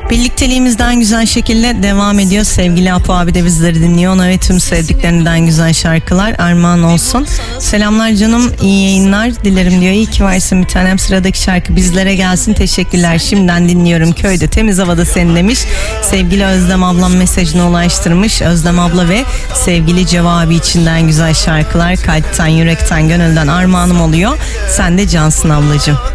Birlikteliğimizden güzel şekilde devam ediyor. Sevgili Apo abi de bizleri dinliyor. Ona ve tüm sevdiklerinden güzel şarkılar armağan olsun. Selamlar canım, iyi yayınlar dilerim diyor. İyi ki varsın bir tanem. Sıradaki şarkı bizlere gelsin. Teşekkürler. Şimdiden dinliyorum köyde. Temiz havada seni demiş. Sevgili Özlem ablam mesajını ulaştırmış. Özlem abla ve sevgili Ceva abi içinden güzel şarkılar. Kalpten, yürekten, gönülden armağanım oluyor. Sen de cansın ablacığım.